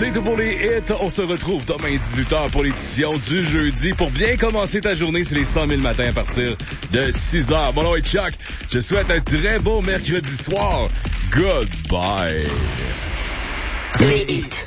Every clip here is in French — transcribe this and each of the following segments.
C'est tout pour les hits. On se retrouve demain 18h pour l'édition du jeudi. Pour bien commencer ta journée, c'est les 100 000 matins à partir de 6h. Mon nom est Chuck. Je souhaite un très beau mercredi soir. Goodbye. Les hits.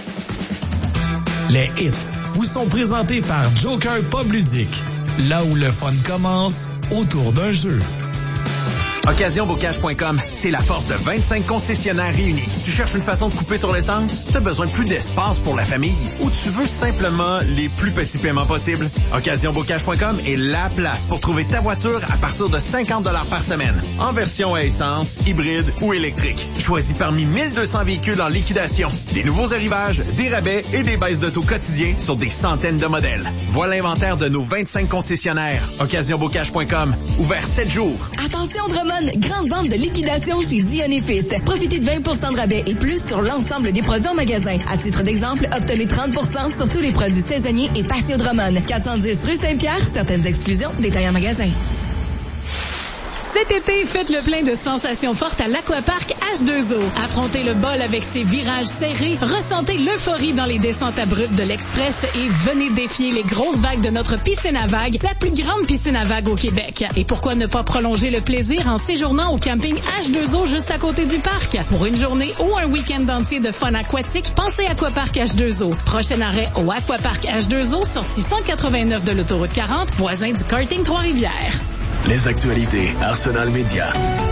Les hits vous sont présentés par Joker Pub Ludique. Là où le fun commence, autour d'un jeu. OccasionBocage.com, c'est la force de 25 concessionnaires réunis. Tu cherches une façon de couper sur l'essence? Tu as besoin de plus d'espace pour la famille? Ou tu veux simplement les plus petits paiements possibles? OccasionBocage.com est la place pour trouver ta voiture à partir de 50$ par semaine. En version à essence, hybride ou électrique. Choisis parmi 1200 véhicules en liquidation. Des nouveaux arrivages, des rabais et des baisses de taux quotidiens sur des centaines de modèles. Voilà l'inventaire de nos 25 concessionnaires. OccasionBocage.com, ouvert 7 jours. Attention Drummond, grande vente de liquidation chez Dion & Fils. Profitez de 20% de rabais et plus sur l'ensemble des produits en magasin. À titre d'exemple, obtenez 30% sur tous les produits saisonniers et Patio Drummond. 410 rue Saint-Pierre, certaines exclusions, détails en magasin. Cet été, faites le plein de sensations fortes à l'Aquapark H2O. Affrontez le bol avec ses virages serrés, ressentez l'euphorie dans les descentes abruptes de l'Express et venez défier les grosses vagues de notre piscine à vagues, la plus grande piscine à vagues au Québec. Et pourquoi ne pas prolonger le plaisir en séjournant au camping H2O juste à côté du parc? Pour une journée ou un week-end entier de fun aquatique, pensez Aquapark H2O. Prochain arrêt au Aquapark H2O, sortie 189 de l'autoroute 40, voisin du karting Trois-Rivières. Les actualités, Arsenal Média.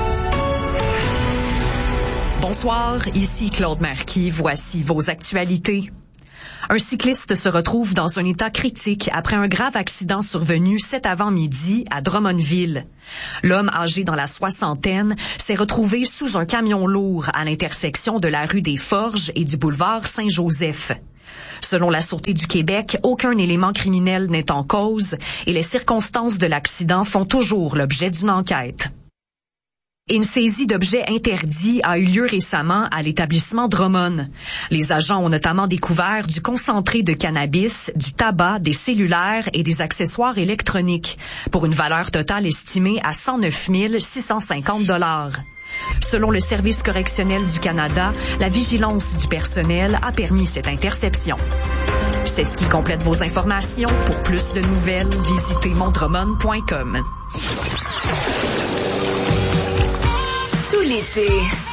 Bonsoir, ici Claude Marquis. Voici vos actualités. Un cycliste se retrouve dans un état critique après un grave accident survenu cet avant-midi à Drummondville. L'homme âgé dans la soixantaine s'est retrouvé sous un camion lourd à l'intersection de la rue des Forges et du boulevard Saint-Joseph. Selon la Sûreté du Québec, aucun élément criminel n'est en cause et les circonstances de l'accident font toujours l'objet d'une enquête. Une saisie d'objets interdits a eu lieu récemment à l'établissement Drummond. Les agents ont notamment découvert du concentré de cannabis, du tabac, des cellulaires et des accessoires électroniques, pour une valeur totale estimée à 109 650 $. Selon le Service correctionnel du Canada, la vigilance du personnel a permis cette interception. C'est ce qui complète vos informations. Pour plus de nouvelles, visitez mondrumon.com. Tout l'été,